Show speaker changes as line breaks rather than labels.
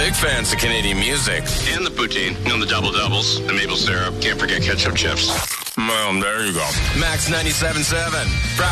Big fans of Canadian music.
And the poutine. You know, the double-doubles, the maple syrup. Can't forget ketchup chips.
Well, there you go. Max 97.7.